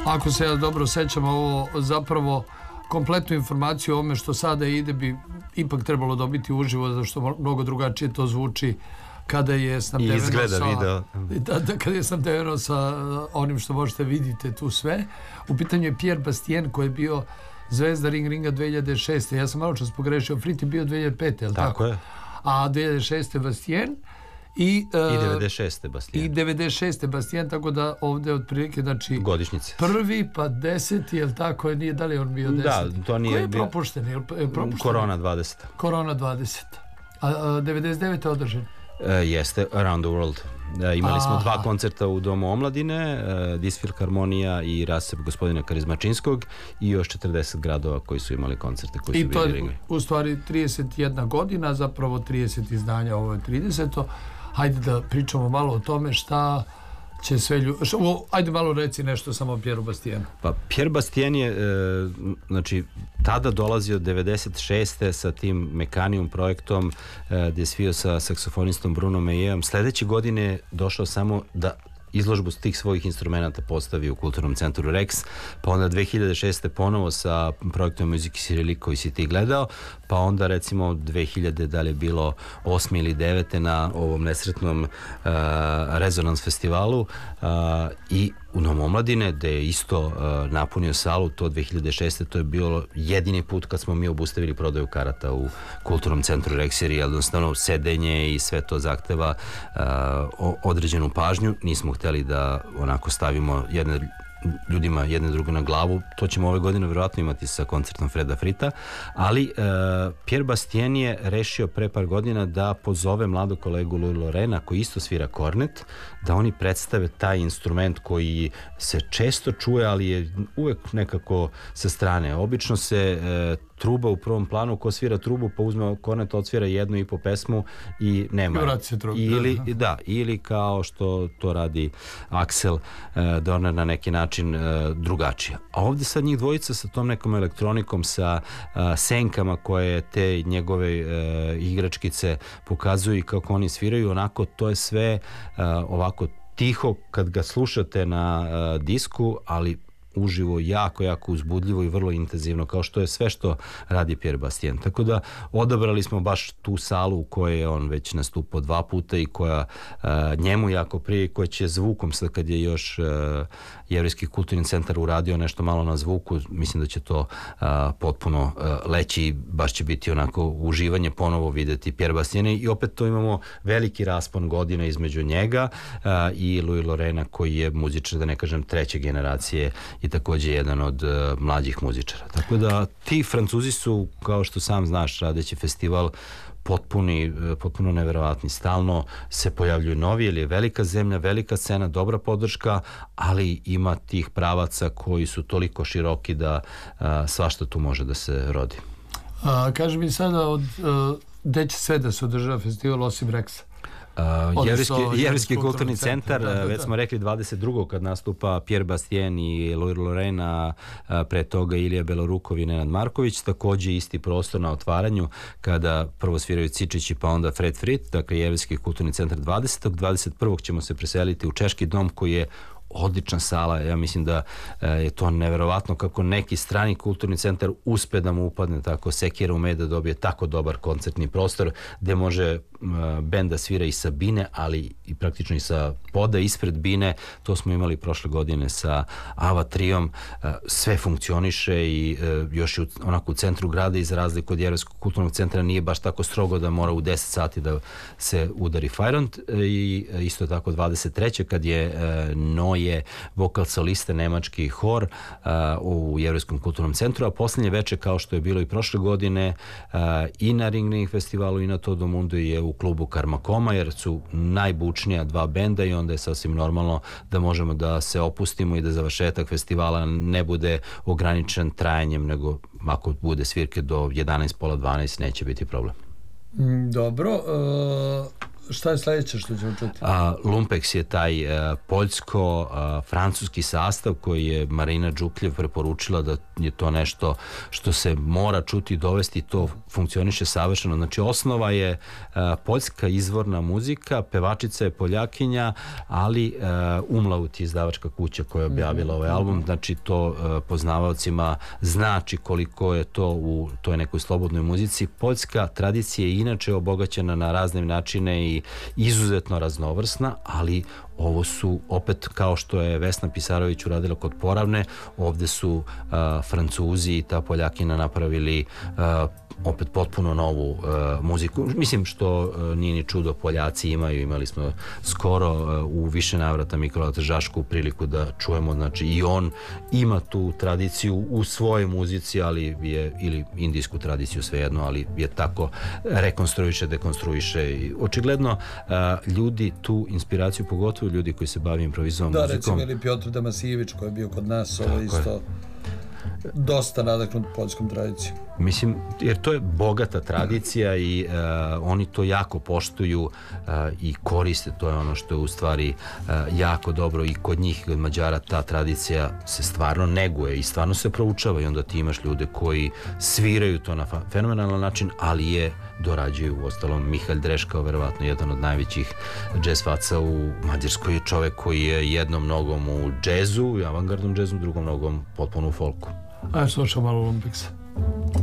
Ako se ja dobro sećam, ovo zapravo kompletnu informaciju o ome što sada ide bi ipak trebalo dobiti uživo, zato što mnogo drugačije to zvuči kada je snabdeveno kada je snabdeveno sa onim što možete vidite tu sve. U pitanju je Pierre Bastien koji je bio zvezda Ringa 2006. Ja sam malo čas pogrešio, Frit je bio 2005. Je tako je. A 2006. Bastien i 96. Bastien. I 96. Bastien, tako da ovde otprilike, znači, godišnjice. Prvi, pa 10, jel tako? Nije, da li on bio 10? Da, to nije. Koji je propušten? Korona 20. Korona 20. A 99. je održan? Jeste, Around the World. Imali smo 2 koncerta u Domu omladine, Disfilharmonija i Rasep gospodina Karizmačinskog i još 40 gradova koji su imali koncerte koji su bili ringovi. U stvari 31 godina, zapravo 30 izdanja, ovo je 30. Hajde da pričamo malo o tome šta će sve ajde malo reci nešto samo o Pierre Bastienu. Pa Pierre Bastien je znači tada dolazio 96. sa tim Mecanium projektom gdje je svio sa saksofonistom Bruno Mejeom. Sledeće godine došao samo da izložbu tih svojih instrumenta postavi u Kulturnom centru Rex, pa onda 2006. ponovo sa projektom Music Cyrillic koji si ti gledao, pa onda recimo 2000, da li je bilo 8. ili 9. na ovom nesretnom Rezonans festivalu i u Domu omladine, gde je isto napunio salu, to 2006. to je bilo jedini put kad smo mi obustavili prodaju karata u Kulturnom centru Rex, jer jednostavno sedenje i sve to zahteva određenu pažnju. Nismo hteli da onako stavimo ljudima jedne druge na glavu. To ćemo ove godine vjerojatno imati sa koncertom Freda Frita, ali Pierre Bastien je rešio pre par godina da pozove mladog kolegu Louis Lorena koji isto svira kornet, da oni predstave taj instrument koji se često čuje, ali je uvek nekako sa strane. Obično se truba u prvom planu, ko svira trubu pa uzme kornet, odsvira 1,5 pesmu i nema. Ili kao što to radi Axel Dorner na neki način drugačije. A ovdje sad njih dvojica sa tom nekom elektronikom, sa senkama koje te njegove igračkice pokazuju i kako oni sviraju, onako to je sve ovako tiho kad ga slušate na disku, ali uživo jako, jako uzbudljivo i vrlo intenzivno, kao što je sve što radi Pierre Bastien. Tako da odabrali smo baš tu salu u kojoj je on već nastupao 2 puta i koja njemu jako prije, koja će zvukom, sad kad je još Jevrejski kulturni centar uradio nešto malo na zvuku, mislim da će to potpuno leći i baš će biti onako uživanje ponovo videti Pierre Bastiena i opet to imamo veliki raspon godina između njega i Louis Lorena koji je muzičar, da ne kažem, 3. generacije i također jedan od mlađih muzičara. Tako da ti Francuzi su, kao što sam znaš, radeći festival potpuno neverovatni. Stalno se pojavljuju novi, jer je velika zemlja, velika scena, dobra podrška, ali ima tih pravaca koji su toliko široki da svašta tu može da se rodi. Kaži mi sada, gde će sve da se održava festival osim Rexa? Jevrejski kulturni centar, već smo rekli 22. kad nastupa Pierre Bastien i Louis Lorena, pre toga Ilija Belorukov i Nenad Marković, također isti prostor na otvaranju kada prvo sviraju Cičići pa onda Fred Frit, dakle Jevrejski kulturni centar 21. ćemo se preseliti u Češki dom koji je odlična sala. Ja mislim da je to neverovatno kako neki strani kulturni centar uspe da mu upadne tako sekira ume da dobije tako dobar koncertni prostor gde može bend da svira i sa bine, ali i praktično i sa poda ispred bine. To smo imali prošle godine sa Ava Triom. Sve funkcioniše i još je onako u centru grada i za razliku od Jevrejskog kulturnog centra nije baš tako strogo da mora u 10 sati da se udari Fajront. I isto tako 23. kad je Noje vokal soliste, nemački hor u Jevrejskom kulturnom centru, a posljednje veče, kao što je bilo i prošle godine, i na Ring festivalu i na Todo Mundo je u klubu Karmakoma, jer su najbučnija 2 benda i onda je sasvim normalno da možemo da se opustimo i da završetak festivala ne bude ograničen trajanjem, nego ako bude svirke do 11, pola 12 neće biti problem. Dobro. Šta je sledeće što ćemo čuti? Lumpex je taj poljsko-francuski sastav koji je Marina Đukljev preporučila da je to nešto što se mora čuti i dovesti, to funkcioniše savršeno. Znači osnova je poljska izvorna muzika, pevačica je Poljakinja, ali Umlaut je izdavačka kuća koja je objavila ovaj album, znači to poznavaocima znači koliko je to u toj nekoj slobodnoj muzici. Poljska tradicija je inače obogaćena na razne načine i izuzetno raznovrsna, ali ovo su opet, kao što je Vesna Pisarović uradila kod Poravne, ovde su Francuzi i ta Poljakina napravili opet potpuno novu muziku. Mislim što nije ni čudo, Poljaci imali smo skoro u više navrata Mikola Tržašku priliku da čujemo, znači i on ima tu tradiciju u svojoj muzici, ali je, ili indijsku tradiciju svejedno, ali je tako rekonstruiše, dekonstruiše i očigledno ljudi tu inspiraciju, pogotovo ljudi koji se bave improvizovom muzikom. Da, recimo ili Piotr Damasijević koji je bio kod nas, ovo isto dosta nadaknut poljskom tradicijom. Mislim, jer to je bogata tradicija i oni to jako poštuju i koriste, to je ono što je u stvari jako dobro i kod njih, kod Mađara, ta tradicija se stvarno neguje i stvarno se proučava i onda ti imaš ljude koji sviraju to na fenomenalan način, ali je dorađuju. Uostalom, Mihalj Dreškao, verovatno jedan od najvećih džez faca u Mađarskoj, je čovek koji je jednom nogom u džezu, avangardnom džezu, drugom nogom potpuno u folku. Ajde, slušamo malo Lumpexa.